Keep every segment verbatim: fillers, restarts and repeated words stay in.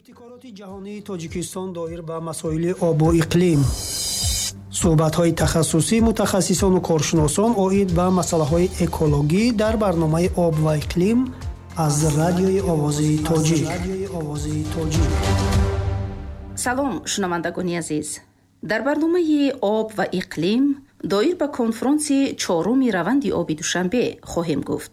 ابتکارات جهانی تاجیکستان دایر به مسائل آب و اقلیم. صحبت‌های تخصصی متخصصان و کارشناسان عاید به مسائل اکولوژی در برنامه آب و اقلیم از رادیوی آوازی تاجیک. سلام شنوندگان عزیز. در برنامه آب و اقلیم دایر به کنفرانس چهارم روند آب دوشنبه خواهیم گفت.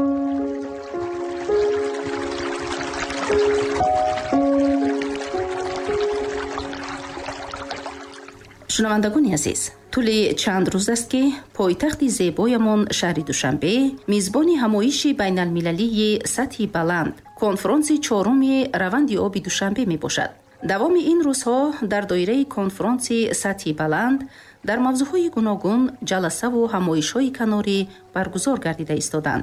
شنوندگان عزیز، طول چند روز است که پایتخت زیبایمان شهر دوشنبه میزبان همایش بین المللی سطح بلند کنفرانس چهارم روند آب دوشنبه می باشد. دوام این روزها در دایره کنفرانس سطح بلند در موضوعهای گوناگون جلسه و همایش‌های کناری برگزار گردیده ایستادند.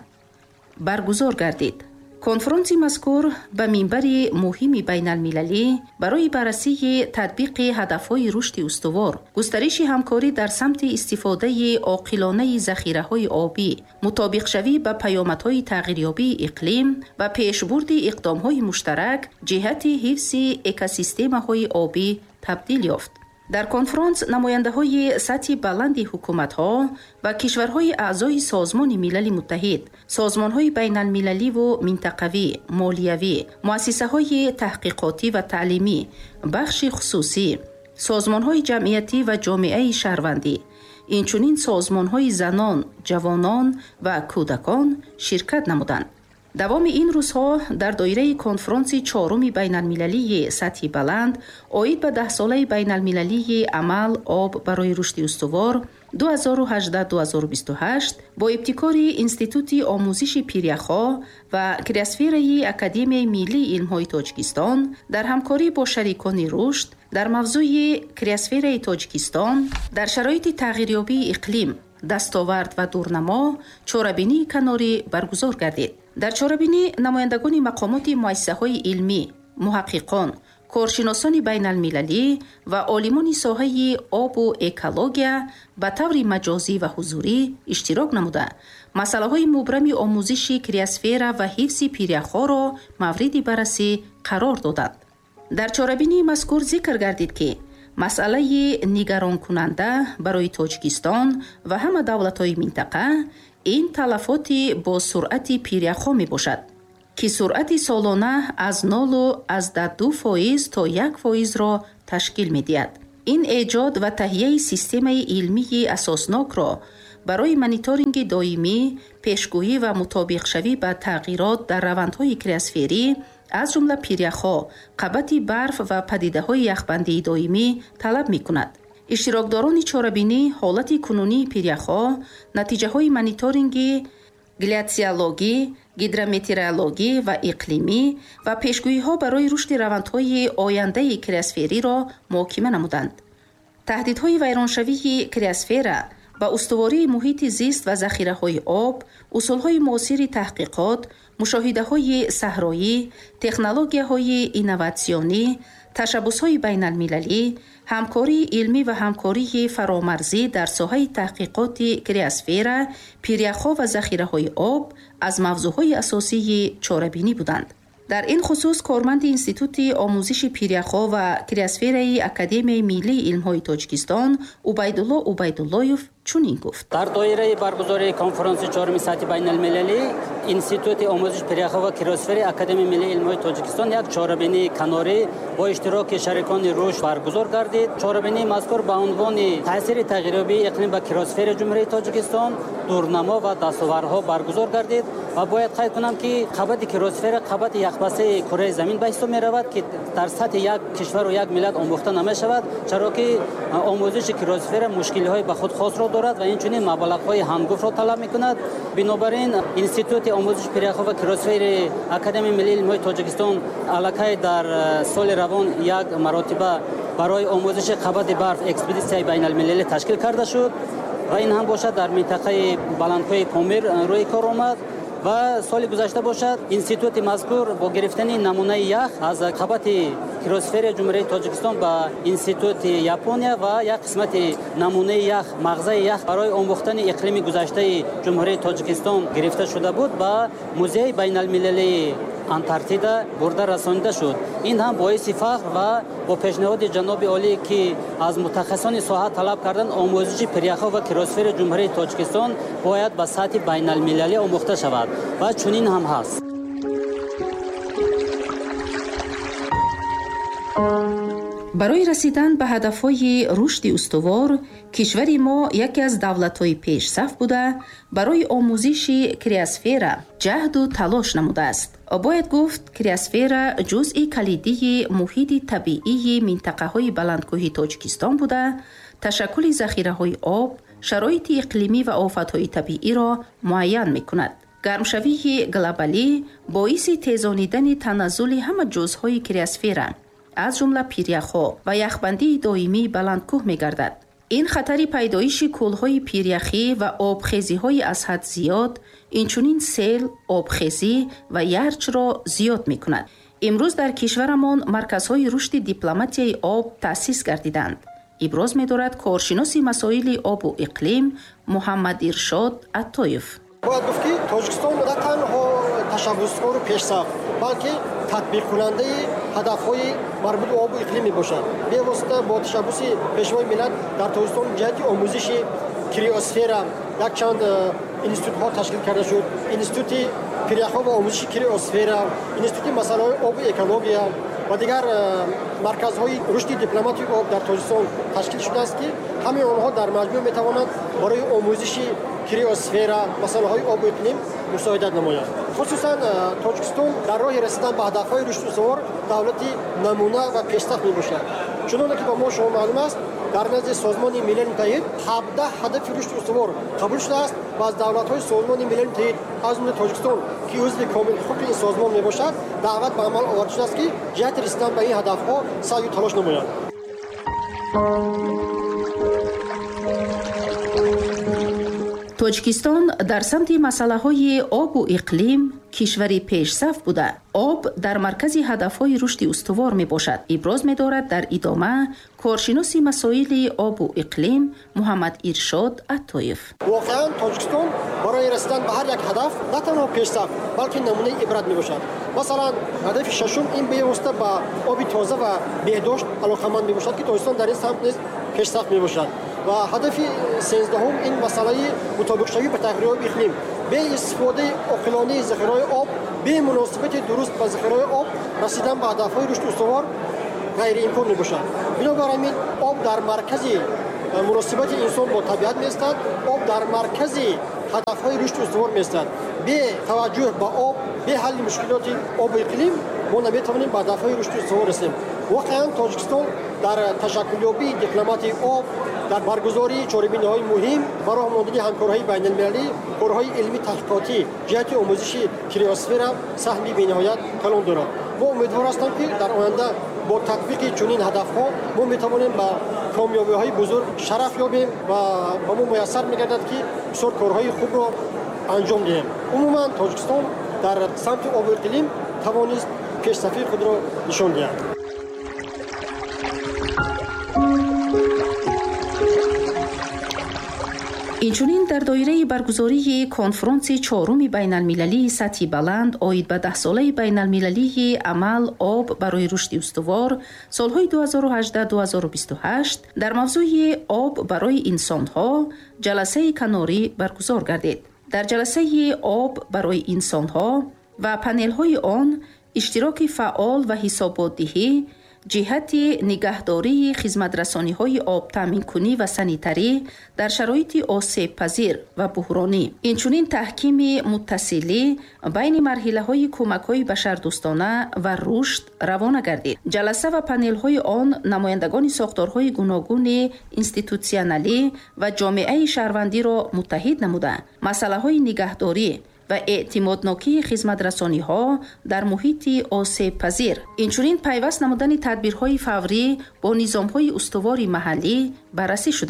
برگزار گردید. کنفرانس مذکور به منبر مهم بین المللی برای بررسی تطبیق هدفهای رشد استوار، گسترش همکاری در سمت استفاده عاقلانه ذخیره‌های آبی، مطابق شوی به پیامدهای تغییریابی اقلیم و پیشبرد اقدام‌های مشترک جهت حفظ اکوسیستم‌های آبی تبدیل یافت. در کنفرانس نماینده‌های سطح بلند حکومت‌ها و کشورهای اعضای سازمان ملل متحد، سازمان‌های بین المللی و منطقوی، مالیوی، مؤسسه‌های تحقیقاتی و تعلیمی، بخش خصوصی، سازمان‌های جمعیتی و جامعه شهروندی، اینچنین سازمان‌های زنان، جوانان و کودکان شرکت نمودند. دوام این روزها در دایره کنفرانس چهارم بین المللی سطح بلند عاید به ده ساله بین المللی عمل آب برای رشد استوار دو هزار و هجده تا دو هزار و بیست و هشت با ابتکار انستیتوت آموزش پیریخا و کریاسفر اکادمی ملی علم‌های تاجیکستان در همکاری با شریکان رشد در موضوع کریاسفر تاجیکستان در شرایط تغییریابی اقلیم، دستاورد و دورنما چاره‌بینی کناری برگزار گردید. در چاره‌بینی نمایندگان مقامات مؤسسه‌های علمی، محققان، کارشناسان بین المللی و عالمان ساحه آب و اکولوژی به طور مجازی و حضوری اشتراک نموده مسائل مبرم آموزش کریاسفر و حفظ پیریخا را مورد بررسی قرار دادند. در چاره‌بینی مذکور ذکر گردید که مسئله نگران کننده برای تاجیکستان و همه دولت‌های منطقه این تلفات با سرعت پیریخا می باشد که سرعت سالانه از نول از دو فایز تا یک فایز را تشکیل می دهد. این ایجاد و تهیه سیستم علمی اساسناک را برای مانیتورینگ دائمی، پیشگویی و مطابق شوی به تغییرات در روندهای کریاسفری از جمله پیریخا، قبط برف و پدیده‌های یخبندی دائمی طلب می‌کند. اشتراکداران چاره‌بینی حالت کنونی پیریخا، نتیجه‌های مانیتورینگ گلیسیولوژی، هیدرومتئورولوژی و اقلیمی و پیشگویی‌ها برای رشد روندهای آینده کریاسفری را محاکمه نمودند. تهدیدهای ویرانشوی کریاسفر با استواری محیط زیست و ذخیره‌های آب، اصول‌های معاصر تحقیقات، مشاهده‌های صحرایی، تکنولوژی‌های اینوواسیونی، تشبس‌های بین المللی، همکاری علمی و همکاری فرامرزی در ساحه تحقیقات کریاسفر، پیریخا و ذخیره‌های آب از موضوعهای اساسی چاره‌بینی بودند. در این خصوص کارمند انستیتوت آموزش پیریخا و کریاسفر اکادمی ملی علم‌های تاجیکستان عبیدالله عبیدالله‌یوف چنین گفت: در دایره برگزاری کنفرانس چهارم سطح بین المللی انستیتوت آموزش پیریخا و کریاسفر اکادمی ملی علم‌های تاجیکستان یک چاره‌بینی کناری با اشتراک شریکان رشد برگزار گردید. چاره‌بینی مذکور به عنوان تاثیر تغییریابی اقلیم و کریاسفر جمهوری تاجیکستان، دورنما و دستاوردها برگزار گردید و باید قید کنم که قبط کریاسفر قبط یخبسته کره زمین به حساب می‌رود که در سطح یک کشور و یک ملت آموخته نمی‌شود، چرا که آموزش کریاسفر مشکل‌های به خود خاص را دارد و اینچنین مبلغ‌های همگفت را طلب می‌کند. بنابراین انستیتوت آموزش پیریخا و کریاسفر اکادمی ملی علم‌های تاجیکستان علاقه در سال روان یک مرتبه برای آموزش قبط برف اکسپدیسیون بین المللی تشکیل کرده شد و این هم باشد در منطقه بلندکوی پامیر روی کار آمد و سال گذشته باشد انستیتوت مذکور با گرفتن نمونه یخ از قبط کریاسفر جمهوری تاجیکستان با انستیتوت ژاپنیا و یک قسمت نمونه یخ مغزه یخ برای آموختن اقلیم گذشته جمهوری تاجیکستان گرفته شده بود با موزه بین المللی антарктида бурда расонида шуд. ин ҳам боиси фахр ва бо пешниҳоди ҷаноби олӣ ки аз мутахассисони соҳа талаб кардан омӯзиши пиряхҳо ва киросфери ҷумҳурии Тоҷикистон бояд ба сатҳи байналмилалӣ омӯхта шавад ва чунин ҳам ҳаст. барои расидан ба ҳадафҳои рушди устувор кишвари мо яке аз давлатҳои пешсаф буда барои омӯзиши криосфера ҷаҳду талош намудааст. бояд гуфт криосфера ҷузъи калидии муҳити табиии минтақаҳои баландкӯҳи Тоҷикистон буда ташаккули захираҳои об, шароити иқлимӣ ва офатҳои табииро муайян мекунад. гармшавии глобалӣ боиси тезонидани таназзули ҳама ҷузъҳои криосфера аз ҷумла пиряхҳо ва яхбандии доимии баландкӯҳ мегардад. ин хатари пайдоиши кӯлҳои пиряхӣ ва обхезиҳои аз ҳад зиёд, инчунин сел, обхезӣ ва ярчро зиёд мекунад. имрӯз дар кишварамон марказҳои рушди дипломатияи об таъсис гардиданд. иброз медорад коршиноси масоили обу иқлим Муҳаммад Иршод Аттоев. бояд гуфт ки Тоҷикистон на танҳо ташаббускору пешсаф, балки татбиқкунандаи ҳадафҳои марбут ба обу иқлим мебошад. бевосита бо ташаббуси пешвои миллат дар Тоҷикистон ҷиҳати омӯзиши криосфера якчанд институтҳо ташкил карда шуд. институти пиряхҳо ва омӯзиши криосфера, институти масъалаҳои обу экология ва дигар марказҳои рушди дипломатии об дар Тоҷикистон ташкил шудааст ки ҳамаи онҳо дар маҷмӯъ метавонанд барои омӯзиши криосфера масъалаҳои обу иқлим мусоидат намояд. хусусан Тоҷикистон дар роҳи расидан ба ҳадафҳои рушди устувор давлати намуна ва пешсаф мебошад. чуноне ки ба мо шумо маълум аст, дар назди Созмони Милали Муттаҳид ҳабдаҳ ҳадафи рушди устувор қабул шудааст ва аз давлатҳои Созмони Милали Муттаҳид аз ҷумла Тоҷикистон ки узви комилхуқуқи ин созмон мебошад даъват ба амал оварда шудааст ки ҷиҳати расидан ба ин ҳадафҳо саъю талош намояд. тоҷикистон дар самти масъалаҳои обу иқлим кишвари пешсаф буда об дар маркази ҳадафҳои рушди устувор мебошад. иброз медорад дар идома коршиноси масоили обу иқлим Муҳаммад Иршод Аттоев. воқеан Тоҷикистон барои расидан ба ҳар як ҳадаф на танҳо пешсаф, балки намунаи ибрат мебошад. масалан ҳадафи шашум ин бевосита ба оби тоза ва беҳдошт алоқаманд мебошад ки Тоҷикистон дар ин самт низ пешсаф мебошад. ва ҳадафи сенздаҳум ин масъалаи мутобиқшавӣ ба тағйироти иқлим, бе истифодаи оқилонаи захираҳои об, бе муносибати дуруст ба захираҳои об расидан ба ҳадафҳои рушди устувор ғайриимкон мебошад. бинобар ҳамин об дар маркази муносибати инсон бо табиат меистад, об дар маркази ҳадафҳои рушди устувор меистад. бе таваҷҷӯҳ ба об, бе ҳалли мушкилоти обу иқлим мо наметавонем ба ҳадафҳои рушди устувор расем. воқеан Тоҷикистон дар ташаккулёбии дипломатии об, дар баргузории чорабиниҳои муҳим ба роҳ мондани ҳамкориҳои байналмилалӣ, корҳои илмӣ таҳқиқотӣ ҷиҳати омӯзиши криосфера саҳми бениҳоят калон дорад. мо умедвор ҳастам ки дар оянда бо татбиқи чунин ҳадафҳо мо метавонем ба комёбиҳои бузург шараф ёбем ва ба мо муяссар мегардад ки бисёр корҳои хубро анҷом диҳем. умуман Тоҷикистон дар самти обу иқлим тавонист пешсафии худро нишон диҳад. инчунин дар доираи баргузории конфронси чоруми байналмилалии сатҳи баланд оид ба даҳсолаи байналмилалии амал об барои рушди устувор солҳои ду ҳазору ҳаждаҳ - ду ҳазору бисту ҳашт дар мавзӯи об барои инсонҳо ҷаласаи канорӣ баргузор гардид. дар ҷаласаи об барои инсонҳо ва панелҳои он иштироки фаъол ва ҳисоботдиҳӣ ҷиҳати нигаҳдории хизматрасониҳои обтаъминкунӣ ва санитарӣ дар шароити осебпазир ва буҳронӣ, инчунин таҳкими муттасилӣ байни марҳилаҳои кӯмакҳои башардӯстона ва рушд равона гардид. ҷаласа ва панелҳои он намояндагони сохторҳои гуногуни институтсионалӣ ва ҷомеаи шаҳрвандиро муттаҳид намуда масъалаҳои нигаҳдорӣ ва эътимоднокии хизматрасониҳо дар муҳити осебпазир, инчунин пайваст намудани тадбирҳои фаврӣ бо низомҳои устувори маҳаллӣ баррасӣ шуданд.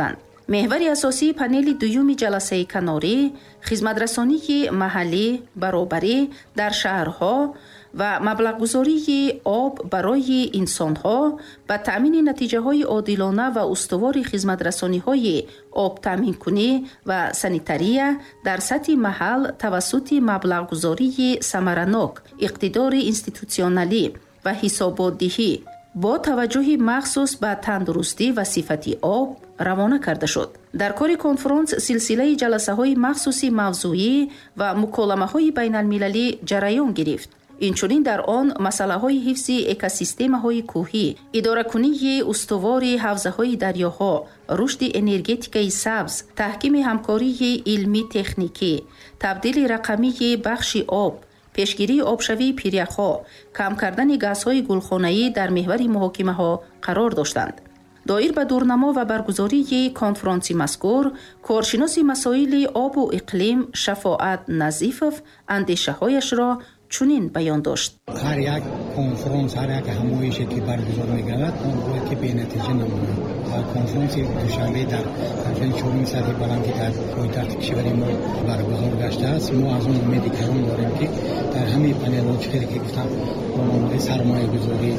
محور اساسی پنل دوم جلسه کناری خدمترسانی محلی برابری در شهرها و مبلغ‌گذاری آب برای انسانها و تأمین نتیجه‌های عادلانه و استوار خدمترسانی‌های آب تأمین کنی و سانیتاریه در سطح محل توسط مبلغ‌گذاری ثمرناک، اقتدار اینستیتوسیونالی و حسابدهی با توجه مخصوص به تندرستی و صفت آب روانه کرده شد. در کار کنفرانس سلسله جلسه‌های مخصوصی موضوعی و مکالمه‌های بین‌المللی جریان گرفت. اینچنین در آن مسئله‌های حفظ اکوسیستم‌های کوهی، اداره‌کنی استوار حوضه‌های دریاها، رشد انرژتیک سبز، تحکیم همکاری علمی تکنیکی، تبدیل رقمی بخش آب، پیشگیری آبشوی پیریخ‌ها، کم کردن گازهای گلخانه‌ای در محور محاکمه‌ها قرار داشتند. دایر به دورنما و برگزاری کنفرانسی مذکور، کارشناس مسائل آب و اقلیم شفاعت نظیفов اندیشه‌هایش را چنین بیان داشت: هر یک کنفرانس، هر یک همایشی که برگزار می‌گردد اون باید که به نتیجه نماید. هر کنفرانسی دوشنبه در کنفرانس چهارم سطح بلند که در پایتخت کشور ما برگزار گشته است، ما از اون امید کردیم داریم که در همین پنل‌ها چیزی که گفتم با سرمایه‌گذاری،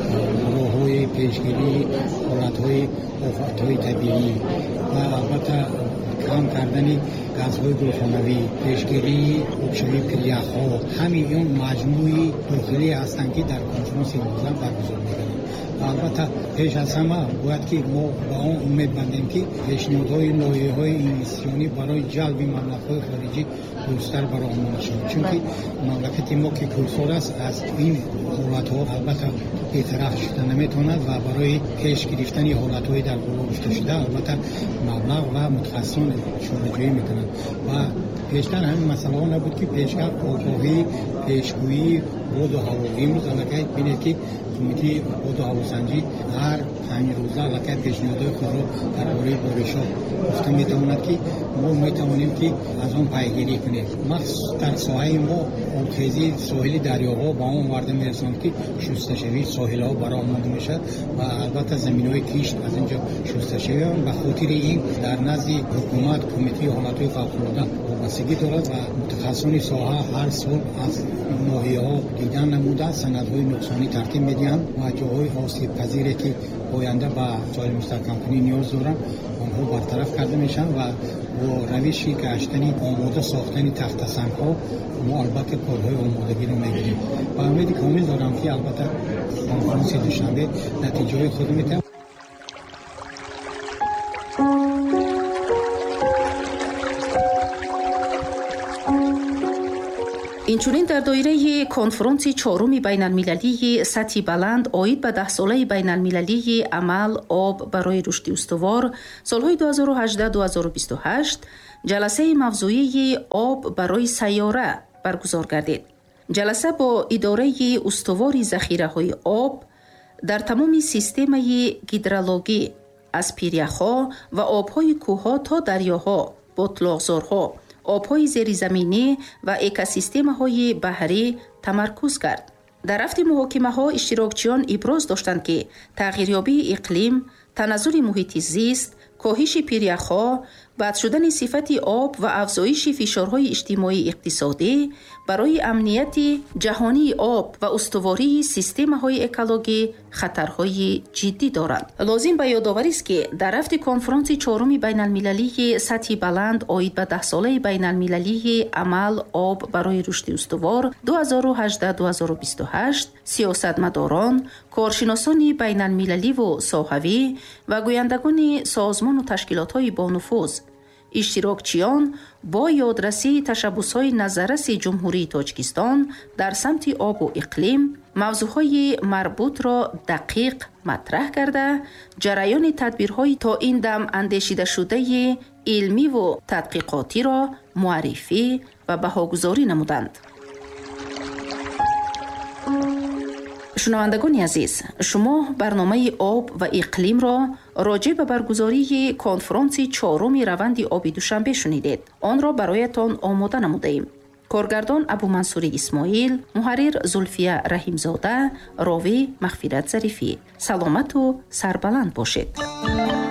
راه‌های پیشگیری حالت‌های آفت‌های طبیعی و البته کم کردن گازهای گلخانه‌ای، پیشگیری آبشوی پیریخ‌ها، همین اون مجموعی داخلی هستند که در کنفرانس امروز برگزار می‌کنیم. البته پیش از همه باید که ما با اون امید بندیم که پیشنهادهای لایحه‌های اینوستیسیونی برای جلب مبلغ‌های خارجی گستر برآمده شود، چون که مملکت ما که کلسار است از این حالت‌ها البته بی‌طرف شدن نمی‌تواند و برای پیش گرفتن حالت‌های در بالا گفته شده البته مبلغ و متخصصان شورای می‌کنند و پیشتر همین مسئله ها نبود که پیشتر آگاهی، پیشگویی باد و هوا. امروز علاقه بینید که کمیته باد و هواسنجی هر پنج روزه علاقه پیشنهادهای خود را درباره بارش‌ها گفته می‌تواند که ما می‌توانیم که از آن پیگیری کنیم. مخصوص در ساحه ما آبخیزی ساحل دریاها با آن وارد می‌رساند که شستشوی ساحل‌ها برآمده می‌شود و البته زمین‌های کشت از اینجا شستشوی و خاطر این در نزد حکومت کمیته حالت‌های فوق‌العاده وابستگی دارد و متخصصان ساحه هر سال از ناحیه‌ها دیدن نموده سندهای نقصانی ترتیب می‌دهند و جاهای آسیب پذیری که آینده به ساحل مستحکم کنی نیاز دارند آنها برطرف کرده میشن و با روشی گشتنی آماده ساختن تخت سنگ‌ها ما البته کارهای آمادگی رو می‌گیریم و امید کامل دارم که البته کنفرانس دوشنبه نتیجه خود می‌ده. اینچنین در دایره کنفرانس چهارم بین‌المللی سطح بلند آید به ده ساله بین‌المللی عمل آب برای رشد استوار سالهای دو هزار و هجده تا دو هزار و بیست و هشت جلسه موضوعی آب برای سیاره برگزار گردید. جلسه با اداره استواری ذخیره‌های آب در تمام سیستم هیدرولوژی از پیریخ‌ها و آب‌های کوه‌ها تا دریاها، بطلاق‌زارها، آب‌های زیرزمینی و اکوسیستم‌های بحری تمرکز کرد. در رفت محاکمه‌ها اشتراکچیان ابراز داشتند که تغییریابی اقلیم، تنزل محیط زیست، کاهش پیریخ‌ها، بد شدن صفت آب و افزایش فشارهای اجتماعی اقتصادی برای امنیت جهانی آب و استواری سیستم‌های اکولوژی خطرهای جدی دارند. لازم به یادآوری است که در رفت کنفرانس چهارم بین‌المللی سطح بلند آید به ده ساله بین‌المللی عمل آب برای رشد استوار دو هزار و هجده تا دو هزار و بیست و هشت سیاستمداران، کارشناسان بین‌المللی و ساحوی و گویندگان سازمان و تشکیلات‌های با نفوذ اشتراکچیان با یادرسی تشبس‌های نظررس جمهوری تاجیکستان در سمت آب و اقلیم موضوعهای مربوط را دقیق مطرح کرده جریان تدبیرهای تا این دم اندیشیده شده علمی و تحقیقاتی را معرفی و بهاگذاری نمودند. شنوندگان عزیز، شما برنامه آب و اقلیم را راجع به برگزاری کنفرانس چهارم روند آبی دوشنبه شنیدید. آن را برایتان آماده نموده‌ایم. کارگردان ابو منصور اسماعیل، محرر زلفیه رحیمزاده، راوی مغفرت ظریفی. سلامت و سربلند باشید.